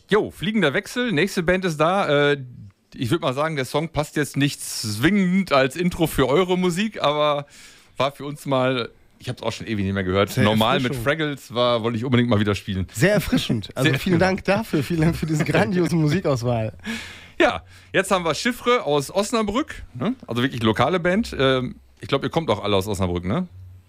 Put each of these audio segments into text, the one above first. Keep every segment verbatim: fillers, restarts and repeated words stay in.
Jo, fliegender Wechsel, nächste Band ist da. Äh, ich würde mal sagen, der Song passt jetzt nicht zwingend als Intro für eure Musik, aber war für uns mal, ich habe es auch schon ewig nicht mehr gehört, Sehr normal mit Fraggles, war, wollte ich unbedingt mal wieder spielen. Sehr erfrischend. Also Sehr vielen Dank dafür, vielen Dank für diese grandiose Musikauswahl. Ja, jetzt haben wir Chiffre aus Osnabrück, ne? Also wirklich lokale Band. Ähm, ich glaube, ihr kommt auch alle aus Osnabrück, ne?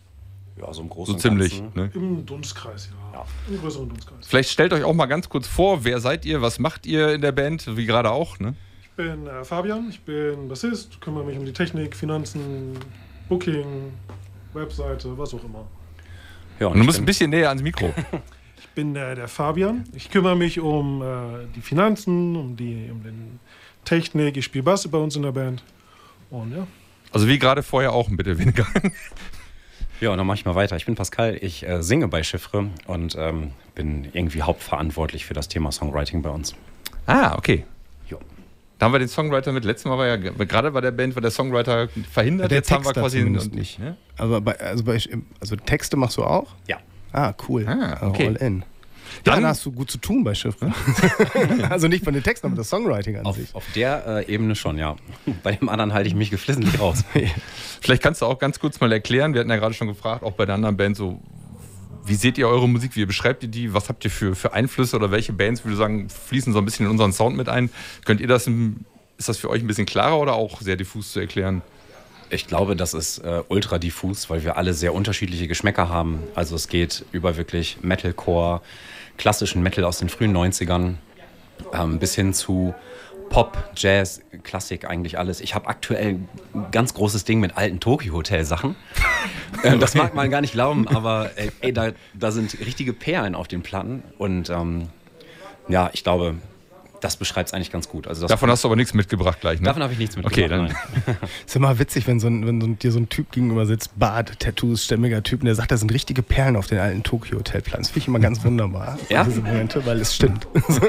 Ja, so im Großen So ziemlich. Ganzen. Ne? Im Dunstkreis, ja. ja. Im größeren Dunstkreis. Vielleicht stellt euch auch mal ganz kurz vor, wer seid ihr, was macht ihr in der Band, wie gerade auch, ne? Ich bin äh, Fabian, ich bin Bassist, kümmere mich um die Technik, Finanzen, Booking, Webseite, was auch immer. Ja, und, und du musst ein bisschen näher ans Mikro. Ich bin äh, der Fabian, ich kümmere mich um äh, die Finanzen, um die um den Technik, ich spiele Bass bei uns in der Band und ja. Also wie gerade vorher auch ein bisschen weniger. Ja, und dann mache ich mal weiter. Ich bin Pascal, ich äh, singe bei Chiffre und ähm, bin irgendwie hauptverantwortlich für das Thema Songwriting bei uns. Ah, okay. Jo. Da haben wir den Songwriter mit. Letztes Mal war ja, gerade bei der Band war der Songwriter verhindert. Ja, der Jetzt haben wir Texter quasi zumindest einen, nicht. Ne? Also, bei, also, bei, also Texte machst du auch? Ja. Ah, cool. Ah, okay. All in. Dann, Dann hast du gut zu tun bei Chiffre. Also nicht von den Texten, aber das Songwriting an Auf, sich. auf der äh, Ebene schon, ja. Bei dem anderen halte ich mich geflissentlich raus. Vielleicht kannst du auch ganz kurz mal erklären, wir hatten ja gerade schon gefragt, auch bei der anderen Band, so, wie seht ihr eure Musik, wie beschreibt ihr die, was habt ihr für, für Einflüsse oder welche Bands, würde ich sagen, fließen so ein bisschen in unseren Sound mit ein? Könnt ihr das, ist das für euch ein bisschen klarer oder auch sehr diffus zu erklären? Ich glaube, das ist äh, ultra diffus, weil wir alle sehr unterschiedliche Geschmäcker haben. Also es geht über wirklich Metalcore, klassischen Metal aus den frühen neunzigern ähm, bis hin zu Pop, Jazz, Klassik, eigentlich alles. Ich habe aktuell ein ganz großes Ding mit alten Tokyo-Hotel-Sachen. äh, das mag man gar nicht glauben, aber äh, ey, da, da sind richtige Perlen auf den Platten. Und ähm, ja, ich glaube, das beschreibt es eigentlich ganz gut. Also das Davon hast du aber nichts mitgebracht gleich, ne? Davon habe ich nichts mitgebracht. Okay, dann. Ist immer witzig, wenn, so ein, wenn so ein, dir so ein Typ gegenüber sitzt, Bart, Tattoos, stämmiger Typ, und der sagt, da sind richtige Perlen auf den alten Tokyo-Hotel-Platten. Das finde ich immer ganz wunderbar, ja? diese Momente, weil es stimmt.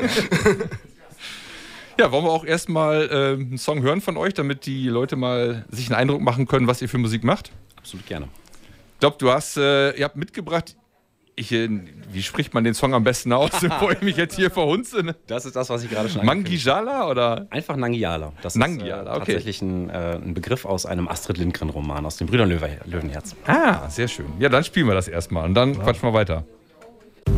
Ja, wollen wir auch erstmal äh, einen Song hören von euch, damit die Leute mal sich einen Eindruck machen können, was ihr für Musik macht? Absolut gerne. Ich glaube, du hast, äh, ihr habt mitgebracht, ich, äh, wie spricht man den Song am besten aus, bevor ich mich jetzt hier verhunze? Ne? Das ist das, was ich gerade schon angekündigt habe. Mangijala oder? Einfach Nangiala. Das Nangiala, ist äh, okay. tatsächlich ein, äh, ein Begriff aus einem Astrid Lindgren-Roman, aus den Brüdern Löwe, Löwenherz. Ah, sehr schön. Ja, dann spielen wir das erstmal und dann ja. quatschen wir weiter.